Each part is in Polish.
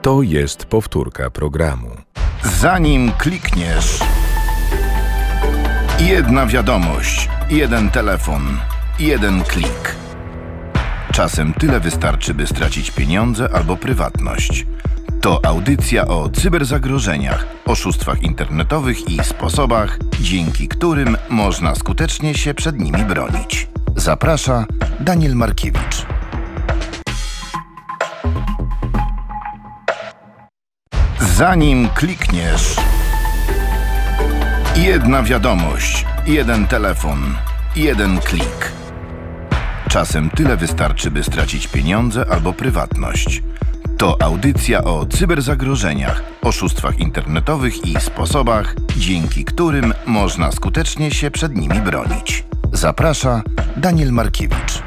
To jest powtórka programu. Zanim klikniesz, jedna wiadomość, jeden telefon, jeden klik. Czasem tyle wystarczy, by stracić pieniądze albo prywatność. To audycja o cyberzagrożeniach, oszustwach internetowych i sposobach, dzięki którym można skutecznie się przed nimi bronić. Zaprasza Daniel Markiewicz. Zanim klikniesz, jedna wiadomość, jeden telefon, jeden klik. Czasem tyle wystarczy, by stracić pieniądze albo prywatność. To audycja o cyberzagrożeniach, oszustwach internetowych i sposobach, dzięki którym można skutecznie się przed nimi bronić. Zaprasza Daniel Markiewicz.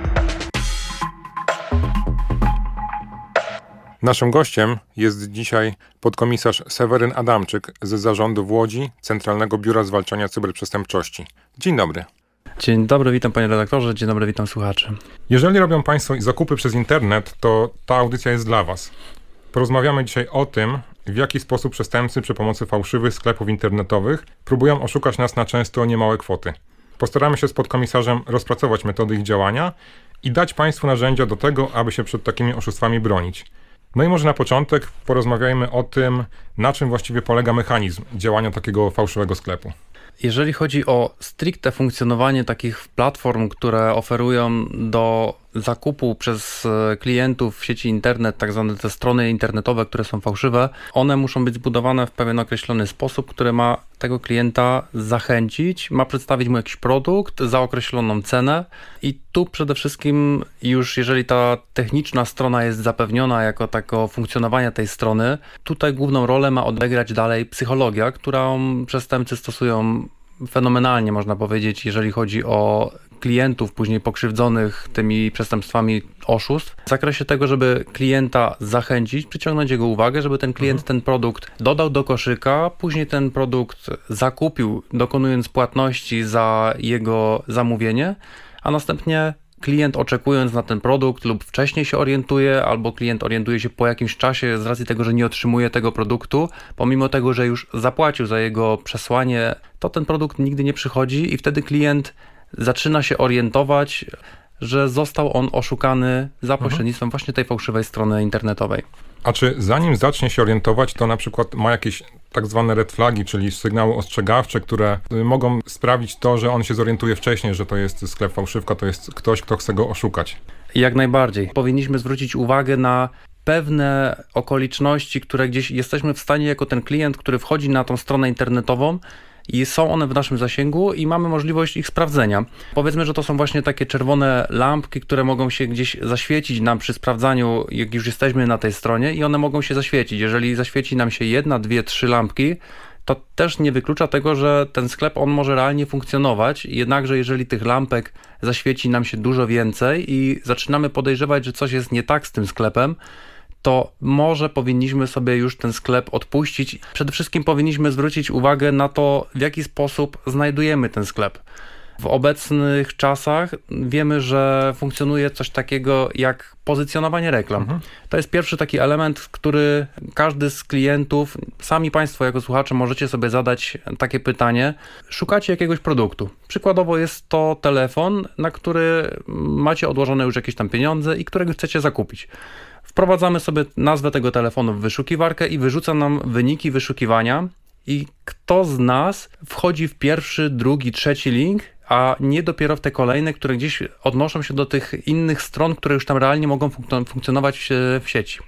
Naszym gościem jest dzisiaj podkomisarz Seweryn Adamczyk z Zarządu w Łodzi Centralnego Biura Zwalczania Cyberprzestępczości. Dzień dobry. Dzień dobry, witam panie redaktorze, dzień dobry, witam słuchaczy. Jeżeli robią państwo zakupy przez internet, to ta audycja jest dla was. Porozmawiamy dzisiaj o tym, w jaki sposób przestępcy przy pomocy fałszywych sklepów internetowych próbują oszukać nas na często niemałe kwoty. Postaramy się z podkomisarzem rozpracować metody ich działania i dać państwu narzędzia do tego, aby się przed takimi oszustwami bronić. No i może na początek porozmawiajmy o tym, na czym właściwie polega mechanizm działania takiego fałszywego sklepu. Jeżeli chodzi o stricte funkcjonowanie takich platform, które oferują do zakupu przez klientów w sieci internet, tak zwane te strony internetowe, które są fałszywe, one muszą być zbudowane w pewien określony sposób, który ma tego klienta zachęcić, ma przedstawić mu jakiś produkt za określoną cenę i tu przede wszystkim już jeżeli ta techniczna strona jest zapewniona jako tako funkcjonowania tej strony, tutaj główną rolę ma odegrać dalej psychologia, którą przestępcy stosują fenomenalnie, można powiedzieć, jeżeli chodzi o klientów później pokrzywdzonych tymi przestępstwami oszustw, w zakresie tego, żeby klienta zachęcić, przyciągnąć jego uwagę, żeby ten klient ten produkt dodał do koszyka, później ten produkt zakupił, dokonując płatności za jego zamówienie, a następnie klient oczekując na ten produkt lub wcześniej się orientuje, albo klient orientuje się po jakimś czasie z racji tego, że nie otrzymuje tego produktu, pomimo tego, że już zapłacił za jego przesłanie, to ten produkt nigdy nie przychodzi i wtedy klient zaczyna się orientować, że został on oszukany za pośrednictwem właśnie tej fałszywej strony internetowej. A czy zanim zacznie się orientować, to na przykład ma jakieś tak zwane red flagi, czyli sygnały ostrzegawcze, które mogą sprawić to, że on się zorientuje wcześniej, że to jest sklep fałszywka, to jest ktoś, kto chce go oszukać? Jak najbardziej. Powinniśmy zwrócić uwagę na pewne okoliczności, które gdzieś jesteśmy w stanie jako ten klient, który wchodzi na tą stronę internetową, i są one w naszym zasięgu i mamy możliwość ich sprawdzenia. Powiedzmy, że to są właśnie takie czerwone lampki, które mogą się gdzieś zaświecić nam przy sprawdzaniu, jak już jesteśmy na tej stronie i one mogą się zaświecić. Jeżeli zaświeci nam się 1, 2, 3 lampki, to też nie wyklucza tego, że ten sklep on może realnie funkcjonować, jednakże jeżeli tych lampek zaświeci nam się dużo więcej i zaczynamy podejrzewać, że coś jest nie tak z tym sklepem, to może powinniśmy sobie już ten sklep odpuścić. Przede wszystkim powinniśmy zwrócić uwagę na to, w jaki sposób znajdujemy ten sklep. W obecnych czasach wiemy, że funkcjonuje coś takiego jak pozycjonowanie reklam. To jest pierwszy taki element, który każdy z klientów, sami państwo jako słuchacze możecie sobie zadać takie pytanie. Szukacie jakiegoś produktu. Przykładowo jest to telefon, na który macie odłożone już jakieś tam pieniądze i którego chcecie zakupić. Wprowadzamy sobie nazwę tego telefonu w wyszukiwarkę i wyrzuca nam wyniki wyszukiwania i kto z nas wchodzi w pierwszy, drugi, trzeci link, a nie dopiero w te kolejne, które gdzieś odnoszą się do tych innych stron, które już tam realnie mogą funkcjonować w sieci.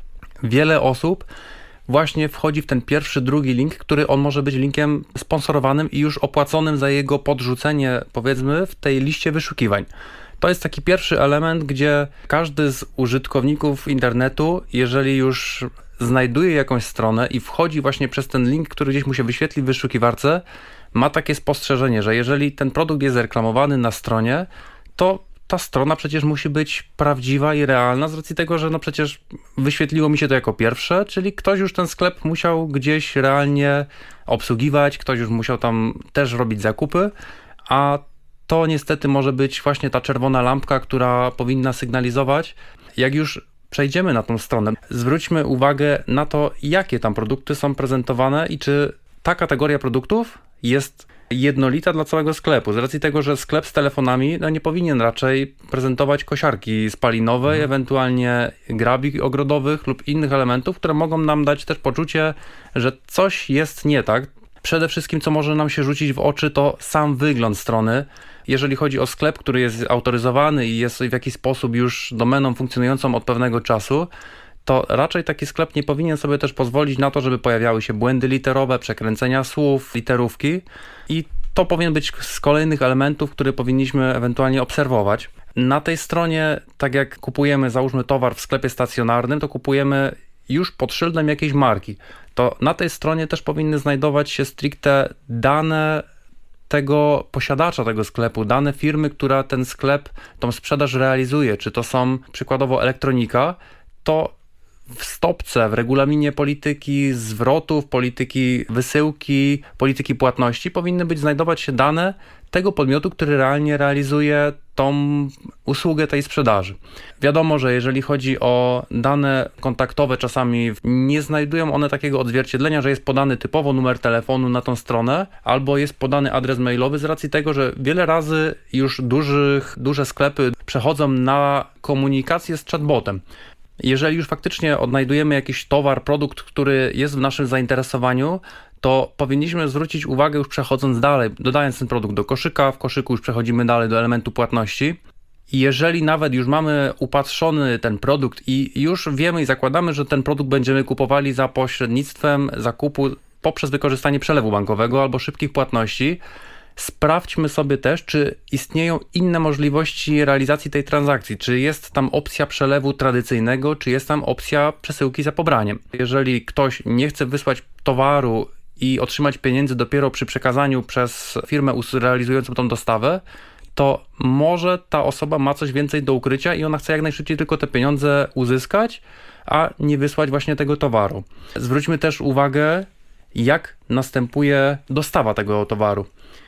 Wiele osób właśnie wchodzi w ten pierwszy, drugi link, który on może być linkiem sponsorowanym i już opłaconym za jego podrzucenie, powiedzmy, w tej liście wyszukiwań. To jest taki pierwszy element, gdzie każdy z użytkowników internetu, jeżeli już znajduje jakąś stronę i wchodzi właśnie przez ten link, który gdzieś mu się wyświetli w wyszukiwarce, ma takie spostrzeżenie, że jeżeli ten produkt jest reklamowany na stronie, to ta strona przecież musi być prawdziwa i realna z racji tego, że no przecież wyświetliło mi się to jako pierwsze, czyli ktoś już ten sklep musiał gdzieś realnie obsługiwać, ktoś już musiał tam też robić zakupy, a to niestety może być właśnie ta czerwona lampka, która powinna sygnalizować. Jak już przejdziemy na tą stronę, zwróćmy uwagę na to, jakie tam produkty są prezentowane i czy ta kategoria produktów jest jednolita dla całego sklepu. Z racji tego, że sklep z telefonami nie powinien raczej prezentować kosiarki spalinowej, ewentualnie grabik ogrodowych lub innych elementów, które mogą nam dać też poczucie, że coś jest nie tak. Przede wszystkim, co może nam się rzucić w oczy, to sam wygląd strony. Jeżeli chodzi o sklep, który jest autoryzowany i jest w jakiś sposób już domeną funkcjonującą od pewnego czasu, to raczej taki sklep nie powinien sobie też pozwolić na to, żeby pojawiały się błędy literowe, przekręcenia słów, literówki i to powinien być z kolejnych elementów, które powinniśmy ewentualnie obserwować. Na tej stronie, tak jak kupujemy, załóżmy towar w sklepie stacjonarnym, to kupujemy już pod szyldem jakiejś marki. To na tej stronie też powinny znajdować się stricte dane tego posiadacza tego sklepu, dane firmy, która ten sklep, tą sprzedaż realizuje. Czy to są przykładowo elektronika, to w stopce, w regulaminie polityki zwrotów, polityki wysyłki, polityki płatności powinny znajdować się dane tego podmiotu, który realnie realizuje tą usługę tej sprzedaży. Wiadomo, że jeżeli chodzi o dane kontaktowe, czasami nie znajdują one takiego odzwierciedlenia, że jest podany typowo numer telefonu na tą stronę, albo jest podany adres mailowy z racji tego, że wiele razy już duże sklepy przechodzą na komunikację z chatbotem. Jeżeli już faktycznie odnajdujemy jakiś towar, produkt, który jest w naszym zainteresowaniu, to powinniśmy zwrócić uwagę już przechodząc dalej, dodając ten produkt do koszyka, w koszyku już przechodzimy dalej do elementu płatności. I jeżeli nawet już mamy upatrzony ten produkt i już wiemy i zakładamy, że ten produkt będziemy kupowali za pośrednictwem zakupu poprzez wykorzystanie przelewu bankowego albo szybkich płatności, sprawdźmy sobie też, czy istnieją inne możliwości realizacji tej transakcji, czy jest tam opcja przelewu tradycyjnego, czy jest tam opcja przesyłki za pobraniem. Jeżeli ktoś nie chce wysłać towaru i otrzymać pieniędzy dopiero przy przekazaniu przez firmę realizującą tą dostawę, to może ta osoba ma coś więcej do ukrycia i ona chce jak najszybciej tylko te pieniądze uzyskać, a nie wysłać właśnie tego towaru. Zwróćmy też uwagę, jak następuje dostawa tego towaru.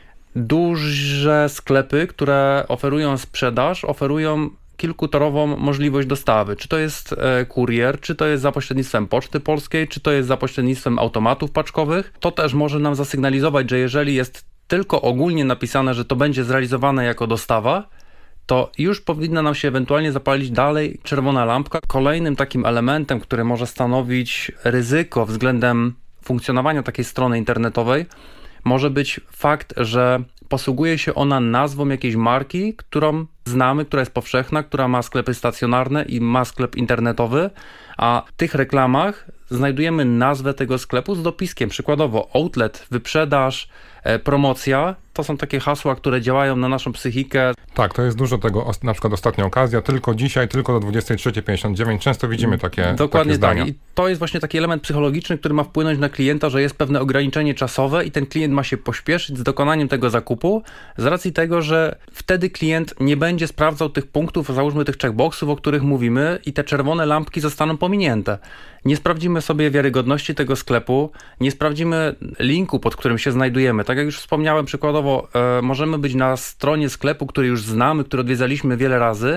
Duże sklepy, które oferują sprzedaż, oferują kilkutorową możliwość dostawy. Czy to jest kurier, czy to jest za pośrednictwem Poczty Polskiej, czy to jest za pośrednictwem automatów paczkowych. To też może nam zasygnalizować, że jeżeli jest tylko ogólnie napisane, że to będzie zrealizowane jako dostawa, to już powinna nam się ewentualnie zapalić dalej czerwona lampka. Kolejnym takim elementem, który może stanowić ryzyko względem funkcjonowania takiej strony internetowej, może być fakt, że posługuje się ona nazwą jakiejś marki, którą znamy, która jest powszechna, która ma sklepy stacjonarne i ma sklep internetowy, a w tych reklamach znajdujemy nazwę tego sklepu z dopiskiem, przykładowo outlet, wyprzedaż, promocja. To są takie hasła, które działają na naszą psychikę. Tak, to jest dużo tego, na przykład ostatnia okazja, tylko dzisiaj, tylko do 23:59. Często widzimy takie zdania. Tak. I to jest właśnie taki element psychologiczny, który ma wpłynąć na klienta, że jest pewne ograniczenie czasowe i ten klient ma się pośpieszyć z dokonaniem tego zakupu z racji tego, że wtedy klient nie będzie sprawdzał tych punktów, załóżmy tych checkboxów, o których mówimy i te czerwone lampki zostaną pominięte. Nie sprawdzimy sobie wiarygodności tego sklepu, nie sprawdzimy linku, pod którym się znajdujemy. Tak jak już wspomniałem, przykładowo możemy być na stronie sklepu, który już znamy, który odwiedzaliśmy wiele razy,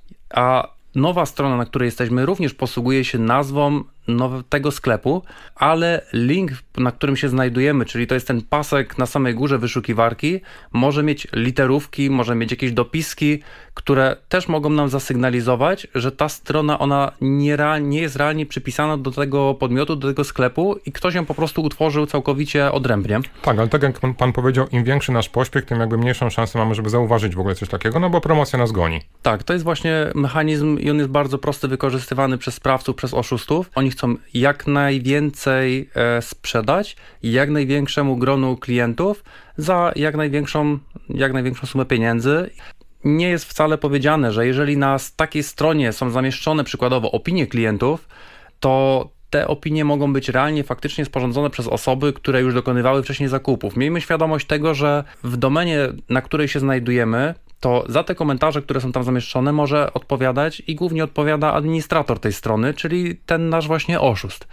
a nowa strona, na której jesteśmy, również posługuje się nazwą tego sklepu, ale link, na którym się znajdujemy, czyli to jest ten pasek na samej górze wyszukiwarki, może mieć literówki, może mieć jakieś dopiski, które też mogą nam zasygnalizować, że ta strona, ona nie jest realnie przypisana do tego podmiotu, do tego sklepu i ktoś ją po prostu utworzył całkowicie odrębnie. Tak, ale tak jak pan powiedział, im większy nasz pośpiech, tym jakby mniejszą szansę mamy, żeby zauważyć w ogóle coś takiego, no bo promocja nas goni. Tak, to jest właśnie mechanizm i on jest bardzo prosty, wykorzystywany przez sprawców, przez oszustów. Oni chcą jak najwięcej sprzedać i jak największemu gronu klientów za jak największą sumę pieniędzy. Nie jest wcale powiedziane, że jeżeli na takiej stronie są zamieszczone przykładowo opinie klientów, to te opinie mogą być realnie faktycznie sporządzone przez osoby, które już dokonywały wcześniej zakupów. Miejmy świadomość tego, że w domenie, na której się znajdujemy, to za te komentarze, które są tam zamieszczone, może odpowiadać i głównie odpowiada administrator tej strony, czyli ten nasz właśnie oszust.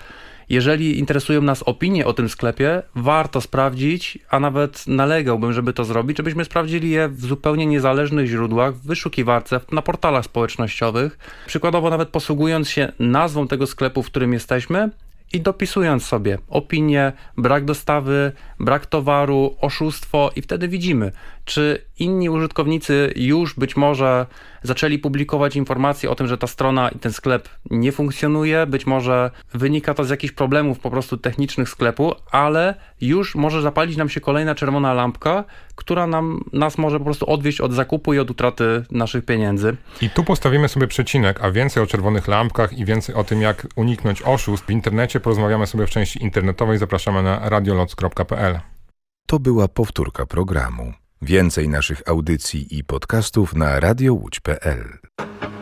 Jeżeli interesują nas opinie o tym sklepie, warto sprawdzić, a nawet nalegałbym, żeby to zrobić, żebyśmy sprawdzili je w zupełnie niezależnych źródłach, w wyszukiwarce, na portalach społecznościowych, przykładowo nawet posługując się nazwą tego sklepu, w którym jesteśmy i dopisując sobie opinię, brak dostawy, brak towaru, oszustwo i wtedy widzimy, czy inni użytkownicy już być może zaczęli publikować informacje o tym, że ta strona i ten sklep nie funkcjonuje, być może wynika to z jakichś problemów po prostu technicznych sklepu, ale już może zapalić nam się kolejna czerwona lampka, która nas może po prostu odwieść od zakupu i od utraty naszych pieniędzy. I tu postawimy sobie przecinek, a więcej o czerwonych lampkach i więcej o tym, jak uniknąć oszustw w internecie porozmawiamy sobie w części internetowej. Zapraszamy na radioloc.pl. To była powtórka programu. Więcej naszych audycji i podcastów na radiołódź.pl.